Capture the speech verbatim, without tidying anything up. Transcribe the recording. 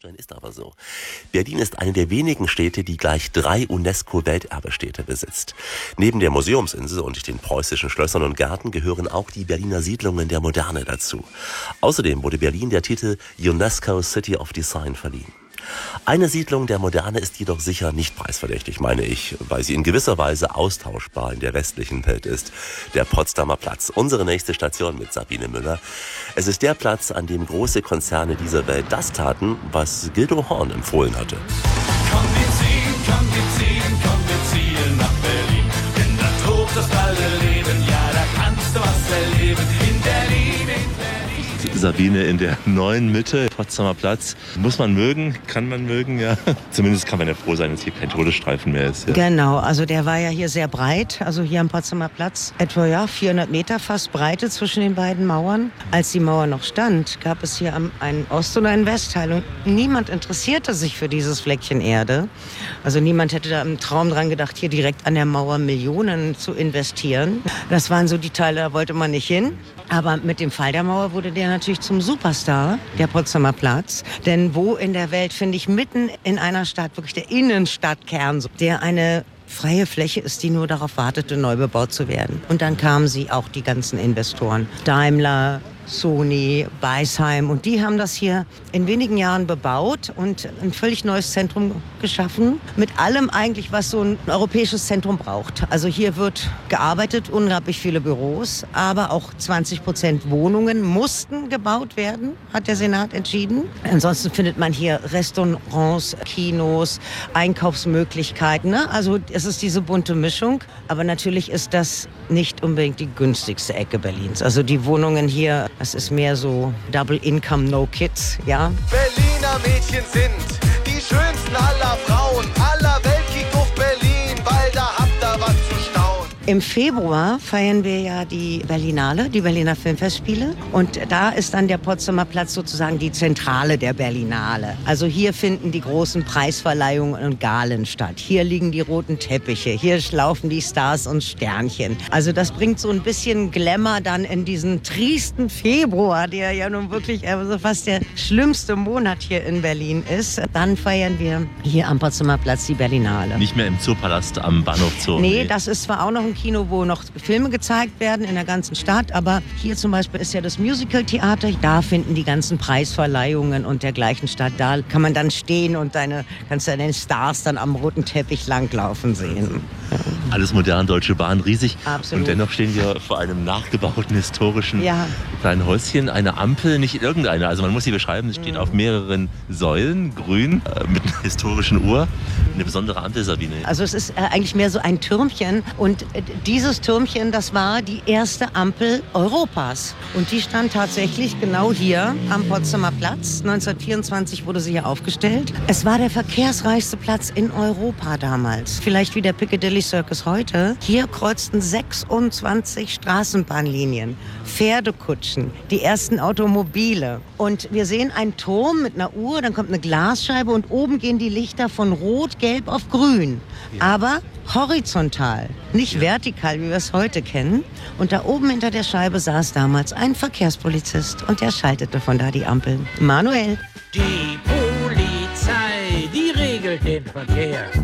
vorstellen, ist aber so. Berlin ist eine der wenigen Städte, die gleich drei UNESCO-Welterbestädte besitzt. Neben der Museumsinsel und den preußischen Schlössern und Gärten gehören auch die Berliner Siedlungen der Moderne dazu. Außerdem wurde Berlin der Titel UNESCO City of Design verliehen. Eine Siedlung der Moderne ist jedoch sicher nicht preisverdächtig, meine ich, weil sie in gewisser Weise austauschbar in der westlichen Welt ist. Der Potsdamer Platz, unsere nächste Station mit Sabine Müller. Es ist der Platz, an dem große Konzerne dieser Welt das taten, was Guido Horn empfohlen hatte. Komm, wir ziehen, komm, wir ziehen, komm, wir ziehen nach Berlin. Denn da tobt das wilde Leben, ja, da kannst du was erleben. In Berlin, in Berlin. Sabine, in der neuen Mitte, Potsdamer Platz. Muss man mögen, kann man mögen, ja. Zumindest kann man ja froh sein, dass hier kein Todesstreifen mehr ist. Ja. Genau, also der war ja hier sehr breit, also hier am Potsdamer Platz. Etwa ja, vierhundert Meter fast Breite zwischen den beiden Mauern. Als die Mauer noch stand, gab es hier einen Ost- und einen Westteil. Und niemand interessierte sich für dieses Fleckchen Erde. Also niemand hätte da im Traum dran gedacht, hier direkt an der Mauer Millionen zu investieren. Das waren so die Teile, da wollte man nicht hin. Aber mit dem Fall der Mauer wurde der natürlich zum Superstar, der Potsdamer Platz. Denn wo in der Welt finde ich mitten in einer Stadt, wirklich der Innenstadtkern, der eine freie Fläche ist, die nur darauf wartete, neu bebaut zu werden. Und dann kamen sie auch, die ganzen Investoren. Daimler, Sony, Beisheim. Und die haben das hier in wenigen Jahren bebaut und ein völlig neues Zentrum geschaffen. Mit allem eigentlich, was so ein europäisches Zentrum braucht. Also hier wird gearbeitet, unglaublich viele Büros, aber auch zwanzig Prozent Wohnungen mussten gebaut werden, hat der Senat entschieden. Ansonsten findet man hier Restaurants, Kinos, Einkaufsmöglichkeiten. Ne? Also es ist diese bunte Mischung. Aber natürlich ist das nicht unbedingt die günstigste Ecke Berlins. Also die Wohnungen hier, das ist mehr so Double Income, No Kids, ja. Berliner Mädchen sind die schönsten aller Frauen. Aller Welt kiegt auf Berlin, weil da habt ihr was zu staunen. Im Februar feiern wir ja die Berlinale, die Berliner Filmfestspiele. Und da ist dann der Potsdamer Platz sozusagen die Zentrale der Berlinale. Also hier finden die großen Preisverleihungen und Galen statt. Hier liegen die roten Teppiche, hier laufen die Stars und Sternchen. Also das bringt so ein bisschen Glamour dann in diesen tristen Februar, der ja nun wirklich also fast der schlimmste Monat hier in Berlin ist. Dann feiern wir hier am Potsdamer Platz die Berlinale. Nicht mehr im Zoopalast am Bahnhof Zoo. Nee, das ist zwar auch noch ein Kino, wo noch Filme gezeigt werden in der ganzen Stadt, aber hier zum Beispiel ist ja das Musical-Theater. Da finden die ganzen Preisverleihungen und dergleichen statt. Da kann man dann stehen und deine, kannst du deine Stars dann am roten Teppich langlaufen sehen. Alles modern, Deutsche Bahn, riesig. Absolut. Und dennoch stehen wir vor einem nachgebauten historischen ja. kleinen Häuschen. Eine Ampel, nicht irgendeine. Also man muss sie beschreiben, sie steht mhm. auf mehreren Säulen, grün, äh, mit einer historischen Uhr. Eine besondere Ampel, Sabine. Also es ist äh, eigentlich mehr so ein Türmchen. Und äh, dieses Türmchen, das war die erste Ampel Europas. Und die stand tatsächlich genau hier am Potsdamer Platz. neunzehnhundertvierundzwanzig wurde sie hier aufgestellt. Es war der verkehrsreichste Platz in Europa damals. Vielleicht wie der Piccadilly Circus heute. Hier kreuzten sechsundzwanzig Straßenbahnlinien, Pferdekutschen, die ersten Automobile. Und wir sehen einen Turm mit einer Uhr, dann kommt eine Glasscheibe und oben gehen die Lichter von Rot, Gelb auf Grün. Ja. Aber horizontal, nicht ja. vertikal, wie wir es heute kennen. Und da oben hinter der Scheibe saß damals ein Verkehrspolizist und der schaltete von da die Ampeln. Manuell. Die Polizei, die regelt den Verkehr.